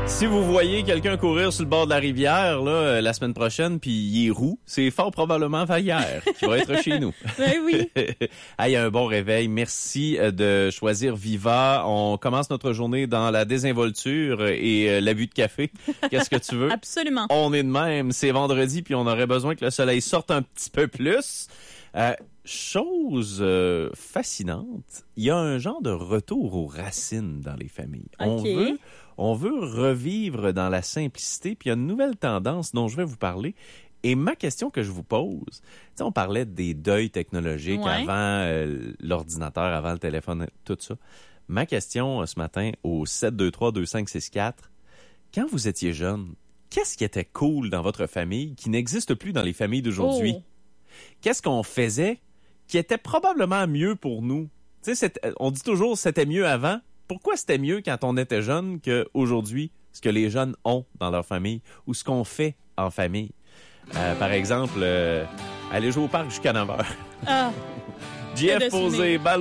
Si vous voyez quelqu'un courir sur le bord de la rivière là, la semaine prochaine, puis il est roux, c'est fort probablement Vallière qui va être chez nous. Ben oui. Hey, un bon réveil. Merci de choisir Viva. On commence notre journée dans la désinvolture et l'abus de café. Qu'est-ce que tu veux? Absolument. On est de même. C'est vendredi, puis on aurait besoin que le soleil sorte un petit peu plus. Chose fascinante, il y a un genre de retour aux racines dans les familles. Okay. On veut revivre dans la simplicité, puis il y a une nouvelle tendance dont je vais vous parler. Et ma question que je vous pose, tu sais, on parlait des deuils technologiques avant l'ordinateur, avant le téléphone, tout ça. Ma question ce matin au 723-2564, quand vous étiez jeune, qu'est-ce qui était cool dans votre famille qui n'existe plus dans les familles d'aujourd'hui? Oh. Qu'est-ce qu'on faisait qui était probablement mieux pour nous? Tu sais, on dit toujours c'était mieux avant. Pourquoi c'était mieux quand on était jeune qu'aujourd'hui, ce que les jeunes ont dans leur famille ou ce qu'on fait en famille? Par exemple, aller jouer au parc jusqu'à 9h. Ah. JF Posé,